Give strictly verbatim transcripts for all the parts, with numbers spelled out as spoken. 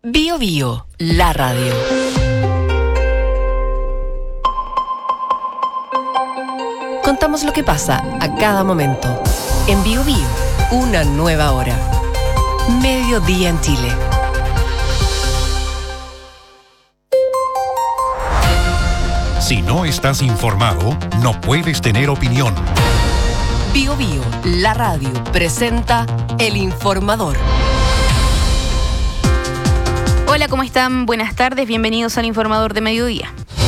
Bio Bio, la radio. Contamos lo que pasa a cada momento. En Bio Bio, una nueva hora. Mediodía en Chile. Si no estás informado, no puedes tener opinión. Bio Bio, la radio, presenta El Informador. Hola, ¿cómo están? Buenas tardes, bienvenidos al Informador de Mediodía.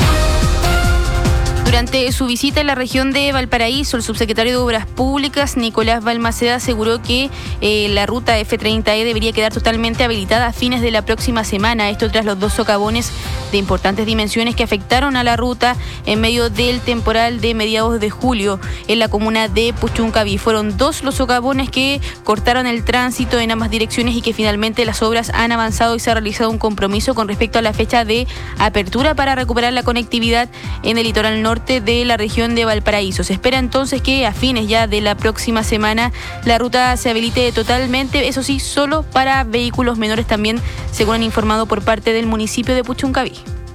Durante su visita en la región de Valparaíso, el subsecretario de Obras Públicas, Nicolás Balmaceda, aseguró que eh, la ruta F treinta E debería quedar totalmente habilitada a fines de la próxima semana. Esto tras los dos socavones de importantes dimensiones que afectaron a la ruta en medio del temporal de mediados de julio en la comuna de Puchuncaví. Fueron dos los socavones que cortaron el tránsito en ambas direcciones y que finalmente las obras han avanzado y se ha realizado un compromiso con respecto a la fecha de apertura para recuperar la conectividad en el litoral norte de la región de Valparaíso. Se espera entonces que a fines ya de la próxima semana la ruta se habilite totalmente, eso sí, solo para vehículos menores también, según han informado por parte del municipio de Puchuncaví.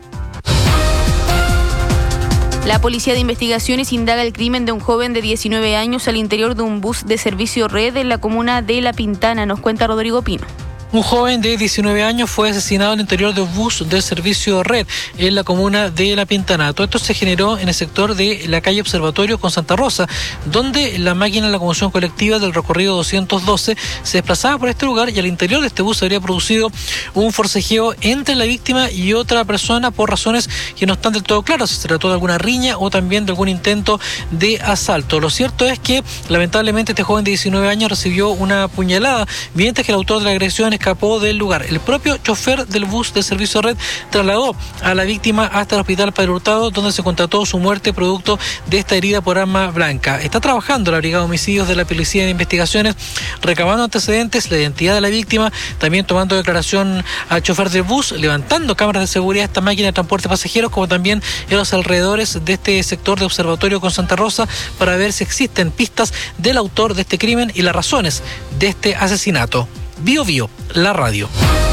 La Policía de Investigaciones indaga el crimen de un joven de diecinueve años al interior de un bus de servicio Red en la comuna de La Pintana, nos cuenta Rodrigo Pino. Un joven de diecinueve años fue asesinado en el interior de un bus del servicio Red en la comuna de La Pintana. Todo esto se generó en el sector de la calle Observatorio con Santa Rosa, donde la máquina de la locomoción colectiva del recorrido doscientos doce se desplazaba por este lugar y al interior de este bus se habría producido un forcejeo entre la víctima y otra persona por razones que no están del todo claras. Se trató de alguna riña o también de algún intento de asalto. Lo cierto es que lamentablemente este joven de diecinueve años recibió una puñalada, mientras que el autor de la agresión escapó del lugar. El propio chofer del bus de servicio Red trasladó a la víctima hasta el hospital Padre Hurtado, donde se constató su muerte producto de esta herida por arma blanca. Está trabajando la Brigada de Homicidios de la Policía de Investigaciones, recabando antecedentes, la identidad de la víctima, también tomando declaración al chofer del bus, levantando cámaras de seguridad de esta máquina de transporte de pasajeros, como también en los alrededores de este sector de Observatorio con Santa Rosa, para ver si existen pistas del autor de este crimen y las razones de este asesinato. Bio Bio, la radio.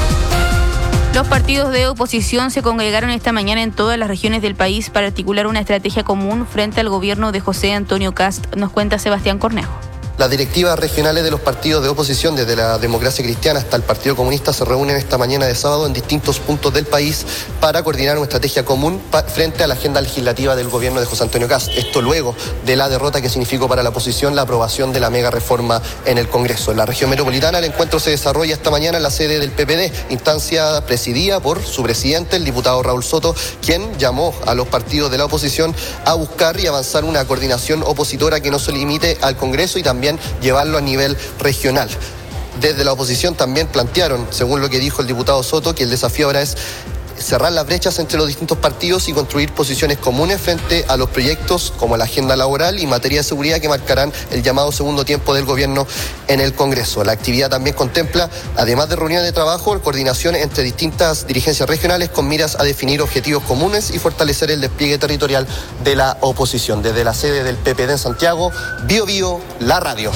Los partidos de oposición se congregaron esta mañana en todas las regiones del país para articular una estrategia común frente al gobierno de José Antonio Kast, nos cuenta Sebastián Cornejo. Las directivas regionales de los partidos de oposición, desde la Democracia Cristiana hasta el Partido Comunista, se reúnen esta mañana de sábado en distintos puntos del país para coordinar una estrategia común frente a la agenda legislativa del gobierno de José Antonio Kast. Esto luego de la derrota que significó para la oposición la aprobación de la mega reforma en el Congreso. En la región metropolitana, el encuentro se desarrolla esta mañana en la sede del P P D, instancia presidida por su presidente, el diputado Raúl Soto, quien llamó a los partidos de la oposición a buscar y avanzar una coordinación opositora que no se limite al Congreso y también llevarlo a nivel regional. Desde la oposición también plantearon, según lo que dijo el diputado Soto, que el desafío ahora es cerrar las brechas entre los distintos partidos y construir posiciones comunes frente a los proyectos como la agenda laboral y materia de seguridad que marcarán el llamado segundo tiempo del gobierno en el Congreso. La actividad también contempla, además de reuniones de trabajo, coordinación entre distintas dirigencias regionales con miras a definir objetivos comunes y fortalecer el despliegue territorial de la oposición. Desde la sede del P P D en Santiago, Bio Bio, la radio.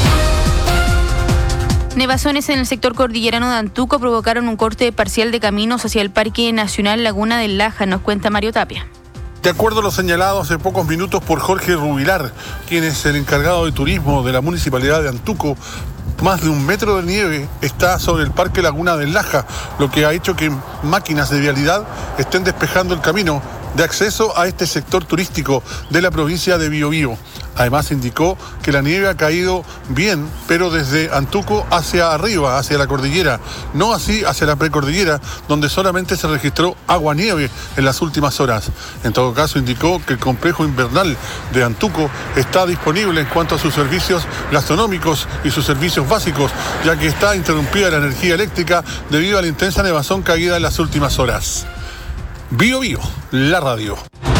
Nevazones en el sector cordillerano de Antuco provocaron un corte parcial de caminos hacia el Parque Nacional Laguna del Laja, nos cuenta Mario Tapia. De acuerdo a lo señalado hace pocos minutos por Jorge Rubilar, quien es el encargado de turismo de la Municipalidad de Antuco, más de un metro de nieve está sobre el Parque Laguna del Laja, lo que ha hecho que máquinas de vialidad estén despejando el camino de acceso a este sector turístico de la provincia de Biobío. Además indicó que la nieve ha caído bien, pero desde Antuco hacia arriba, hacia la cordillera, no así hacia la precordillera, donde solamente se registró agua-nieve en las últimas horas. En todo caso, indicó que el complejo invernal de Antuco está disponible en cuanto a sus servicios gastronómicos y sus servicios básicos, ya que está interrumpida la energía eléctrica debido a la intensa nevazón caída en las últimas horas. Bio Bio, la radio.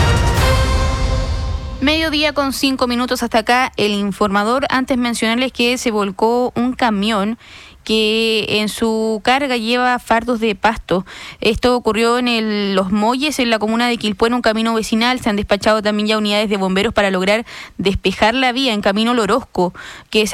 Mediodía con cinco minutos hasta acá, el informador. Antes mencionarles que se volcó un camión que en su carga lleva fardos de pasto. Esto ocurrió en el, Los Molles, en la comuna de Quilpué, en un camino vecinal. Se han despachado también ya unidades de bomberos para lograr despejar la vía en camino Lorosco, que se